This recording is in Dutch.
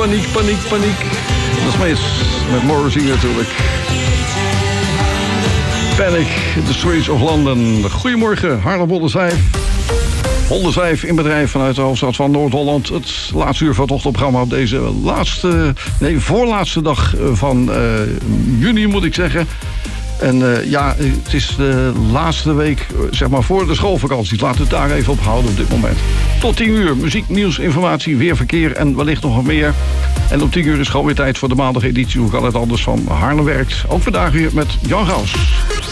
paniek. Dat is met Morrissey natuurlijk. Panic, The Streets of London. Goedemorgen, Haarlem Wonderswijf. Wonderswijf in bedrijf vanuit de hoofdstad van Noord-Holland. Het laatste uur van het ochtendprogramma op deze voorlaatste dag van juni, moet ik zeggen. En het is de laatste week, zeg maar, voor de schoolvakantie. Laten we het daar even op houden op dit moment. Tot 10 uur, muziek, nieuws, informatie, weer verkeer en wellicht nog wat meer. En op 10 uur is gewoon weer tijd voor de maandageditie. Hoe kan het anders van Haarlem werkt. Ook vandaag weer met Jan Gaus.